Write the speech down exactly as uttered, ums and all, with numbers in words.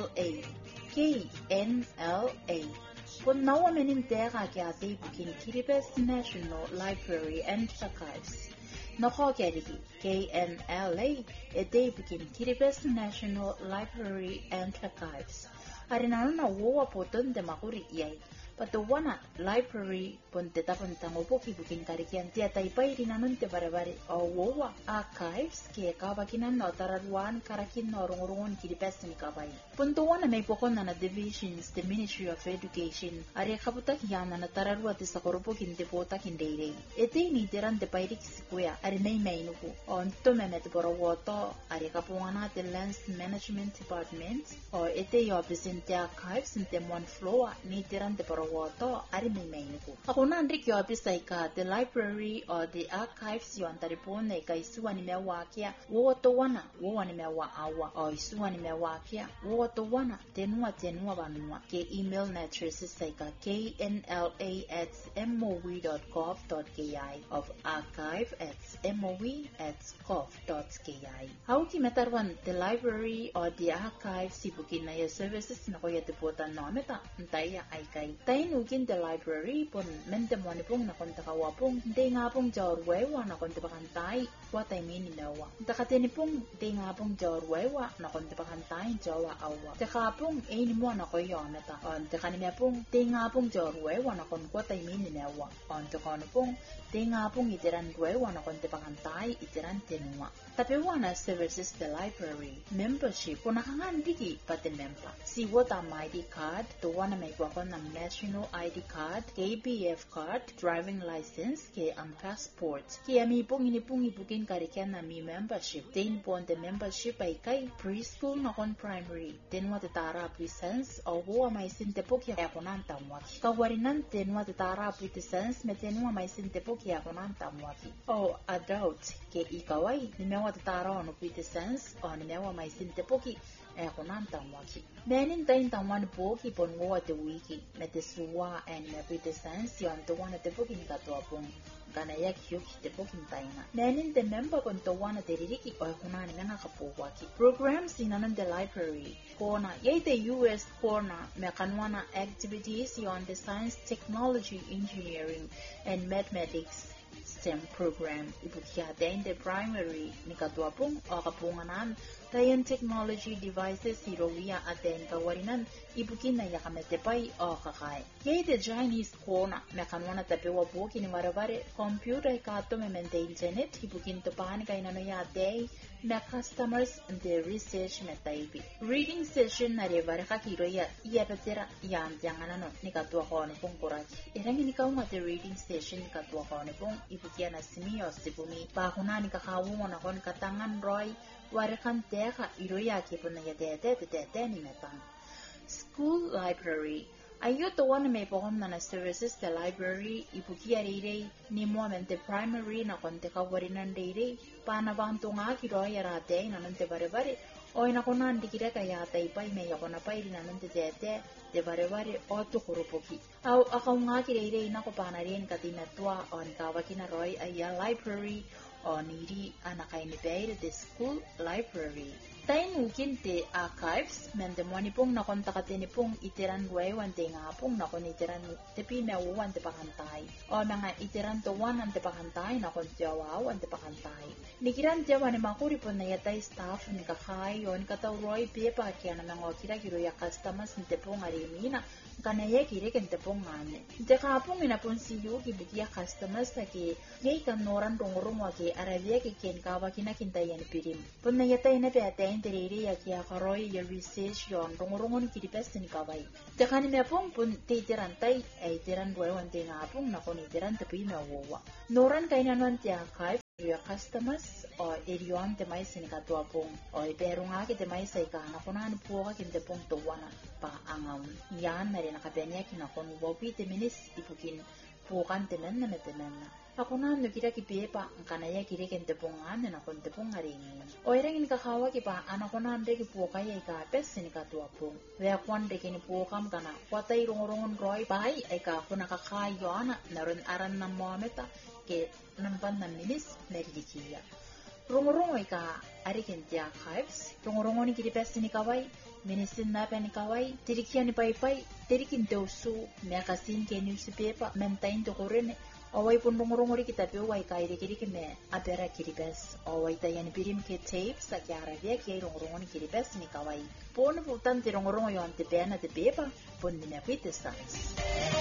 A, K N L A. Pun nawa menin tera ke ate bukin Kiribati National Library and Archives. Noko kerigi K N L A ete bukin Kiribati National Library and Archives. Harinana woa poton de makuri yai. Patuwana library ponte tapon tangopoki bukin karikian tia taipai rinanun te bare-bare o woa archives ke kabakinan no tararuan karakin no rungurungun Kiribati ni kabai. Puntuwana may pokon na divisions the Ministry of Education are kabutak yana na tararua te sakoropokin te potak indere. Ete ni tiran te pairik sikuya are may mainuku o nto memet borowoto are kapuana te Lands Management Department o ete yo presente archives in te one floor ni tiran te wato ari may mainuku. Ako na andrik yo apisay ka the library or the archives yo antaripon na ikaisuwa ni mewakia woto wana wowa ni mewa awa o isuwa ni mewakia woto wana tenua tenua banua ke email na address say ka k n l a at m o w dot gov dot k i of archive at m o w at gov dot k i. Hauki metarwan the library or the archives sibukin na ya services na ko ya teputan no meta ntaya ay kay tayo nugin the library pon mende mo ni pong nakonta kawapong hindi nga pong jawarwewa nakonta bakantay watay mini nawa takate ni pong hindi nga pong jawarwewa nakonta bakantay jawa awa takapong eh ni mo na ko yon nata on takani me pong hindi nga pong jawarwewa nakon watay mini nawa on takano pong hindi nga pong itiran wewa nakonta bakantay itiran tenua tapi wana services the library membership kung nakangandiki pati member si wata my I D card to wana may kwakon ng National I D card, K B F card, driving license, ke ang passport. Kaya mi pong inipong ibukin karikyan na mi membership. Then po ang the membership ay kay preschool na kon primary. Then watatara presence o huwa may sinte po kaya ako nang tamwaki. Kawarinan then watatara presence may tenwa may sinte po kaya ako nang tamwaki. O adult, ke ikaway, ni may watatara ano presence o ni may may sinte po kaya ako nang tamwaki. Menin tayo tamwan po kipon ngo at wiki. Metesuwa and mepitesans yon to one at the booking katwapong ganayak yuk the booking tayo na. Menin the member kon to one at the riki o kunan nga nakapuwaki. Programs inanon the library. Kona yay the U S corner mekanwana activities yon the science, technology, engineering, and mathematics STEM program. Ibukyate in the primary ni katwapong o kapunganan tayan technology devices hirowiya aten kawarinan ibukin na yakametepay o kakay. Yay the Chinese corner mekanwana tapewa po kinimarabare computer kato me maintain internet ibukin to paan kay nanoyate me customers and the research metaibi. Reading session na rebare kakiroya iyapetera yan tiyangan ano ni katwa ko ni pong kuraki. Irangin ikaw nga the reading session ni katwa ko ni pong ibukiya na simiyo sibumi pakuna ni kakawungo na kon katangan roy warakan teka iroya kipon na yadete tete ni metang. School library. Ayo to one may pohom na na services the library ibukiya rire ni mo mente primary na konte kawarinan rire panabanto nga kiroya rate na nante bare-bare o inakunan dikira kaya taipay may ako na pay rin nante tete de bare-bare o tukurupoki. Aw akaw nga kirire na ko panarin katinatwa on kawakin na roy aya library o niri anakay ni Beir the school library. Tayo nukin te archives, mendemoni pong nakontakate ni pong itiran guewan te nga pong nakon itiran te pinauwan te pakantay. O mga itiran to one ang te pakantay, nakon tiyawaw ang te pakantay. Nikiran tiyawa ni makuri po na yatay staff ni kakay yon katawroy pepa kaya na mga kira-kiro ya customers ni te pong arimina. Kanaya kirikin te pong ngane. Te kapong inapon siyo kibukiya customers na ki yay kanoran rungurung waki arabia ki ken kawa kinakintayan pirim. Pon na yatay na peatay interere ya kia karoy ya research yon rungurungon Kiribati ni kaway. Te kanime pong pun te itiran tay ay itiran buwan te nga pong nakon itiran te pina wawa. Noran kay nanon te archive your customers o eriyon te may sinikatwa pong o pero nga kite may say ka nakunan po ka kinte pong tuwana pa angaw. Yan na rin nakapenya kinakon wapi te minis ipukin pukan te men na metemen na. Ako na no kira kipepa ang kanaya kiri kente pong ane na konte pong ngaringin. O irangin kakawa kipa anak ko na ande kipuka ya ikapes sinikatwa pong. Wea kwan de kinipukam kana watay rungurungon roy bay ay ka ako nakakayo ana naroon aran na mometa ke nampan na minis merdikiya. Rungurungoy ka ari kente archives, rungurungon ni Kiribati ni kaway Minisin na pa ni kawai, tirikian ni pay-pay, tirikin teusu, miakasin ke newspaper, mentain to kurene, away pundong-rongori kita peway kairi kiri me, apera kiribes, away tayan birim ke tape, sa kiara via ke rongrongon kiribes ni kawai. Pon putan tirongrongo yon te pena te pepa, pon ni me sa.